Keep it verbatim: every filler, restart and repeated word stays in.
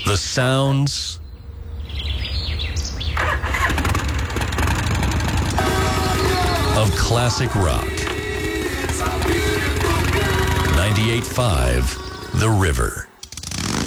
The sounds of classic rock. ninety-eight point five The River.